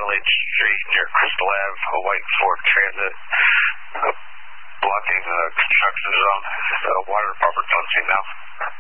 Village Street near Crystal Ave, a white Ford Transit, blocking the construction zone. The water department's on scene now.